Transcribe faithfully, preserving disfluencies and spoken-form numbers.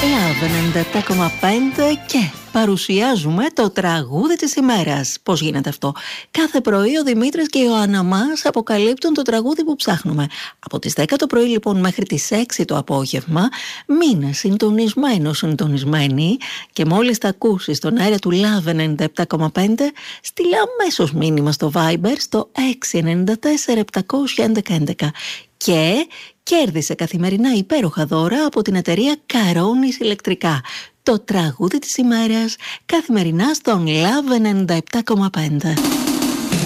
Love ενενήντα επτά κόμμα πέντε και παρουσιάζουμε το τραγούδι της ημέρας. Πώς γίνεται αυτό? Κάθε πρωί ο Δημήτρης και η Ιωάννα μας αποκαλύπτουν το τραγούδι που ψάχνουμε. Από τις δέκα το πρωί λοιπόν μέχρι τις έξι το απόγευμα, μείνε συντονισμένο, συντονισμένη και μόλις τα ακούσεις στον αέρα του Love ενενήντα επτά κόμμα πέντε, στείλε αμέσως μήνυμα στο Viber στο έξι εννιά τέσσερα επτακόσια έντεκα έντεκα και κέρδισε καθημερινά υπέροχα δώρα από την εταιρεία Καρόνης Ηλεκτρικά. Το τραγούδι της ημέρας καθημερινά στον Love ενενήντα επτά κόμμα πέντε.